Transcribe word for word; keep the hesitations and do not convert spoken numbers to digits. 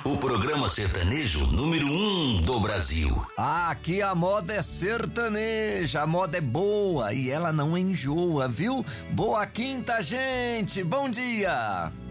o programa sertanejo número um do Brasil. Aqui a moda é sertaneja, a moda é boa e ela não enjoa, viu? Boa quinta, gente, bom dia!